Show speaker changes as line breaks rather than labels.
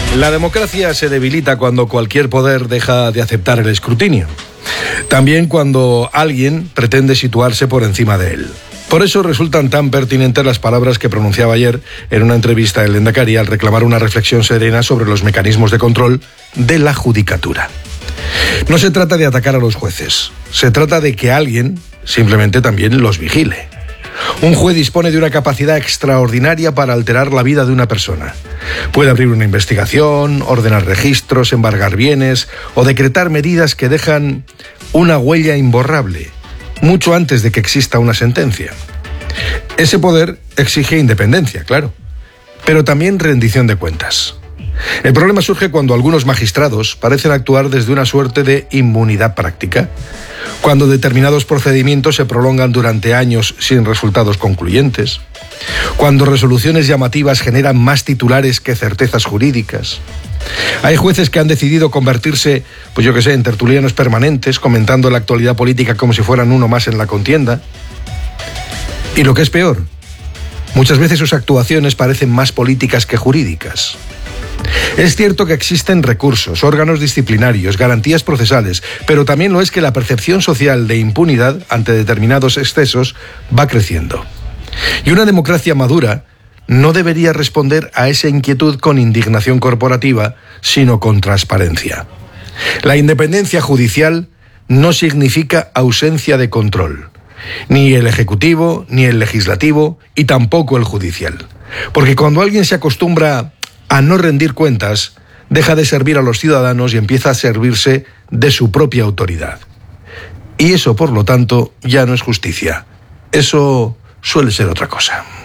La democracia se debilita cuando cualquier poder deja de aceptar el escrutinio. También cuando alguien pretende situarse por encima de él. Por eso resultan tan pertinentes las palabras que pronunciaba ayer en una entrevista el Lehendakari al reclamar una reflexión serena sobre los mecanismos de control de la judicatura. No se trata de atacar a los jueces, se trata de que alguien simplemente también los vigile. Un juez dispone de una capacidad extraordinaria para alterar la vida de una persona. Puede abrir una investigación, ordenar registros, embargar bienes o decretar medidas que dejan una huella imborrable, mucho antes de que exista una sentencia. Ese poder exige independencia, claro, pero también rendición de cuentas. El problema surge cuando algunos magistrados parecen actuar desde una suerte de inmunidad práctica, cuando determinados procedimientos se prolongan durante años sin resultados concluyentes, cuando resoluciones llamativas generan más titulares que certezas jurídicas. Hay jueces que han decidido convertirse, en tertulianos permanentes, comentando la actualidad política como si fueran uno más en la contienda. Y lo que es peor, muchas veces sus actuaciones parecen más políticas que jurídicas. Es cierto que existen recursos, órganos disciplinarios, garantías procesales, pero también lo es que la percepción social de impunidad ante determinados excesos va creciendo. Y una democracia madura no debería responder a esa inquietud con indignación corporativa, sino con transparencia. La independencia judicial no significa ausencia de control, ni el ejecutivo, ni el legislativo, y tampoco el judicial. Porque cuando alguien se acostumbra a no rendir cuentas, deja de servir a los ciudadanos y empieza a servirse de su propia autoridad. Y eso, por lo tanto, ya no es justicia. Eso suele ser otra cosa.